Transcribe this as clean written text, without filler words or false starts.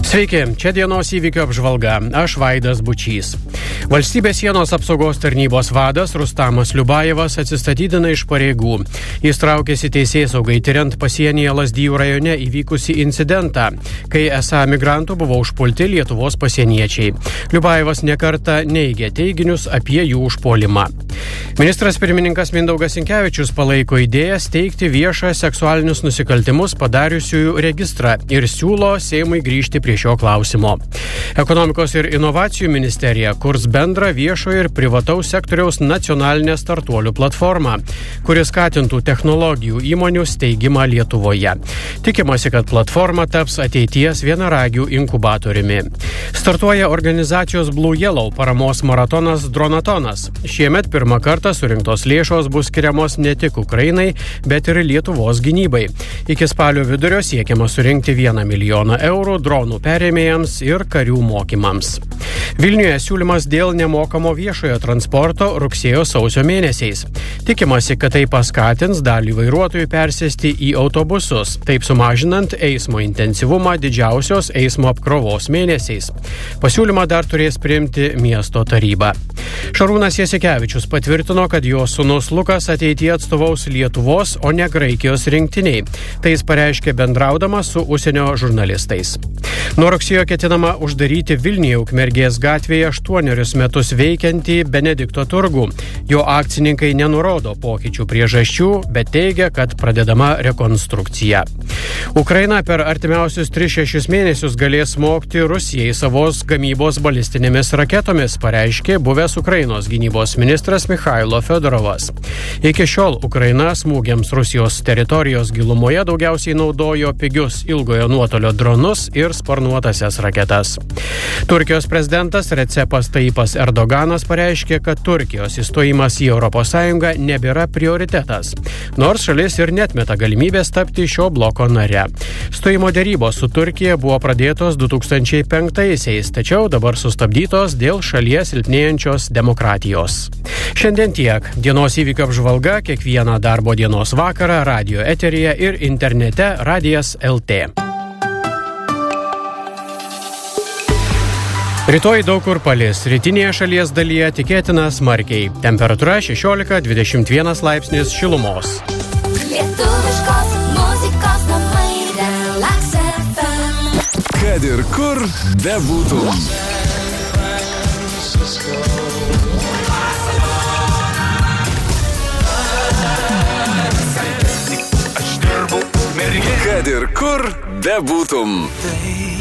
Sveiki, čia dienos įvykių apžvalga. Aš Vaidas Bučys. Valstybės sienos apsaugos tarnybos vadas Rustamas Liubajevas atsistatydina iš pareigų. Jis traukėsi teisėsaugai tiriant pasienyje Lazdijų rajone įvykusį incidentą, kai esą migrantų buvo užpulti Lietuvos pasieniečiai. Liubajevas nekartą neigė teiginius apie jų užpuolimą. Ministras pirmininkas Mindaugas Sinkevičius palaiko idėją steigti viešą seksualinius nusikaltimus padariusiųjų registrą ir siūlo Seimui grįžti prie šio klausimo. Ekonomikos ir inovacijų ministerija kurs bendrą viešojo ir privataus sektoriaus nacionalinę startuolių platformą, kuri skatintų technologijų įmonių steigimą Lietuvoje. Tikimasi, kad platforma taps ateities vienaragių inkubatoriumi. Startuoja organizacijos Blue Yellow paramos maratonas Dronatonas. Šiemet pirmą kartą surinktos lėšos bus skiriamos ne tik Ukrainai, bet ir Lietuvos gynybai. Iki spalio vidurio siekiama surinkti 1 milijoną eurų dronų perėmėjams ir karių mokymams. Vilniuje siūlymas dėl nemokamo viešojo transporto rugsėjo-sausio mėnesiais. Tikimasi, kad tai paskatins dalį vairuotojų persėsti į autobusus, taip sumažinant eismo intensyvumą didžiausios eismo apkrovos mėnesiais. Pasiūlymą dar turės priimti miesto taryba. Šarūnas Jasikevičius patvirtino, kad jo sūnus Lukas ateityje atstovaus Lietuvos, o ne Graikijos rinktiniai. Tai jis pareiškė bendraudamas su užsienio žurnalistais. Nuo rugsėjo ketinama uždaryti Vilniuje Ukmergės gatvėje 8 metus veikiantį Benedikto turgų. Jo akcininkai nenurodo pokyčių priežasčių, bet teigia, kad pradedama rekonstrukcija. Ukraina per artimiausius 3-6 mėnesius galės smogti Rusijai savos gamybos balistinėmis raketomis, pareiškė buvęs Ukrainos gynybos ministras Michailo Fedorovas. Iki šiol Ukraina smūgiams Rusijos teritorijos gilumoje daugiausiai naudojo pigius ilgojo nuotolio dronus ir sparnuotasias raketas. Turkijos prezidentas Recepas Tayyipas Erdoganas pareiškė, kad Turkijos įstojimas į ES nebėra prioritetas, nors šalis ir netmeta galimybės tapti šio bloko nare. Stojimo derybos su Turkija buvo pradėtos 2005-aisiais, tačiau dabar sustabdytos dėl šalies silpnėjančios demokratijos. Šiandien tiek. Dienos įvykių apžvalga kiekvieną darbo dienos vakarą radio eteryje ir internete Radijas LT. Rytoj daug kur palis, rytinėje šalies dalyje tikėtina smarkiai. Temperatūra 16-21 laipsnis šilumos. Lietuviškos muzikos namai Relax FM. Kad ir kur bebūtum. Kad ir kur bebūtum.